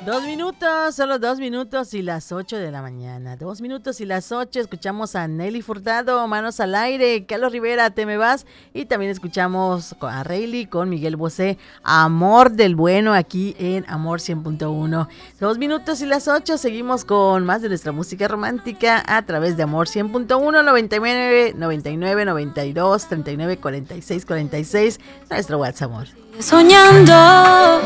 2 minutos, solo 2 minutos y las 8 de la mañana. 2 minutos y las 8. Escuchamos a Nelly Furtado, Manos al Aire. Carlos Rivera, Te me vas. Y también escuchamos a Rayleigh con Miguel Bosé, Amor del Bueno, aquí en Amor 100.1. 2 minutos y las 8. Seguimos con más de nuestra música romántica a través de Amor 100.1, 99, 99, 92, 39, 46, 46. Nuestro WhatsApp, amor. Soñando.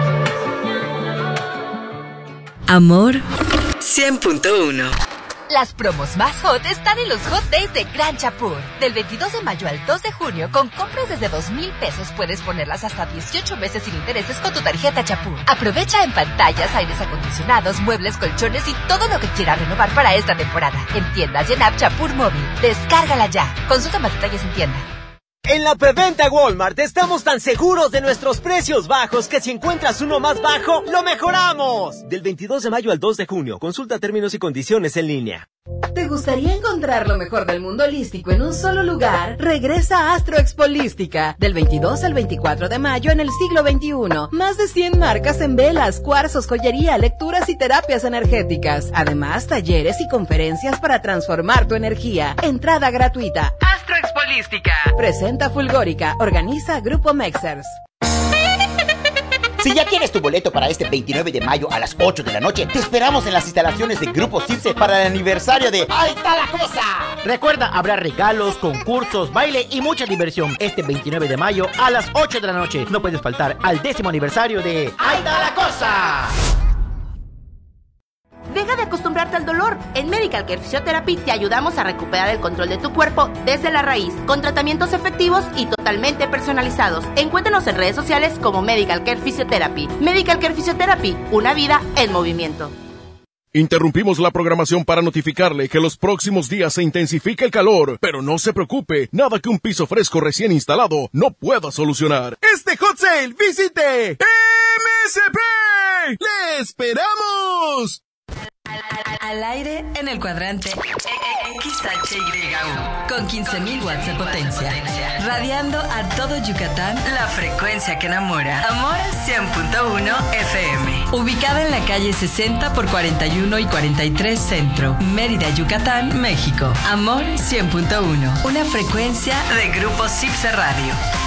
Amor 100.1. Las promos más hot están en los Hot Days de Gran Chapur. Del 22 de mayo al 2 de junio, con compras desde 2,000 pesos puedes ponerlas hasta 18 meses sin intereses con tu tarjeta Chapur. Aprovecha en pantallas, aires acondicionados, muebles, colchones y todo lo que quieras renovar para esta temporada. En tiendas y en app Chapur Móvil. Descárgala ya. Consulta más detalles en tienda. En la preventa Walmart estamos tan seguros de nuestros precios bajos que si encuentras uno más bajo, lo mejoramos. Del 22 de mayo al 2 de junio, consulta términos y condiciones en línea. ¿Te gustaría encontrar lo mejor del mundo holístico en un solo lugar? Regresa a Astro Expo Holística, del 22 al 24 de mayo en el siglo XXI. Más de 100 marcas en velas, cuarzos, joyería, lecturas y terapias energéticas. Además, talleres y conferencias para transformar tu energía. Entrada gratuita. Astro Expo Holística. Presenta Fulgórica. Organiza Grupo Mexers. Si ya tienes tu boleto para este 29 de mayo a las 8 de la noche, te esperamos en las instalaciones de Grupo Cipse para el aniversario de ¡Ahí está la cosa! Recuerda, habrá regalos, concursos, baile y mucha diversión este 29 de mayo a las 8 de la noche. No puedes faltar al 10º aniversario de ¡Ahí está la cosa! Deja de acostumbrarte al dolor. En Medical Care Physiotherapy te ayudamos a recuperar el control de tu cuerpo desde la raíz, con tratamientos efectivos y totalmente personalizados. Encuéntranos en redes sociales como Medical Care Physiotherapy. Medical Care Physiotherapy, una vida en movimiento. Interrumpimos la programación para notificarle que los próximos días se intensifica el calor, pero no se preocupe, nada que un piso fresco recién instalado no pueda solucionar. Este hot sale, visite MSP. ¡Le esperamos! Al aire en el cuadrante XHYU con 15,000 watts de potencia, radiando a todo Yucatán la frecuencia que enamora. Amor 100.1 FM, ubicada en la calle 60 por 41 y 43 Centro, Mérida, Yucatán, México. Amor 100.1, una frecuencia de Grupo Cipse Radio.